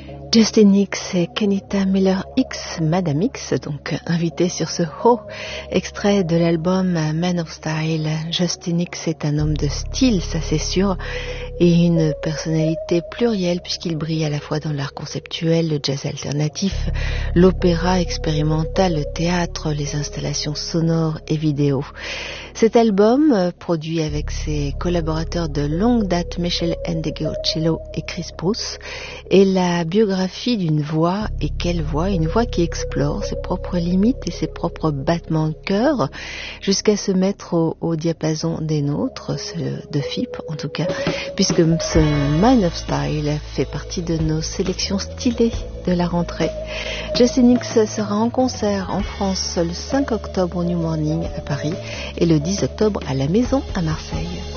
Justin X et Kenita Miller X, Madame X, donc invité sur ce haut extrait de l'album Man of Style. Justin X est un homme de style, ça c'est sûr, et une personnalité plurielle puisqu'il brille à la fois dans l'art conceptuel, le jazz alternatif, l'opéra expérimental, le théâtre, les installations sonores et vidéo. Cet album, produit avec ses collaborateurs de longue date Michel Ndegeocello et Chris Bruce, est la biographie d'une voix, et quelle voix? Une voix qui explore ses propres limites et ses propres battements de cœur jusqu'à se mettre au diapason des nôtres, ceux de FIP en tout cas, puisque ce Man of Style fait partie de nos sélections stylées de la rentrée. Justin X sera en concert en France le 5 octobre au New Morning à Paris et le 10 octobre à la Maison à Marseille.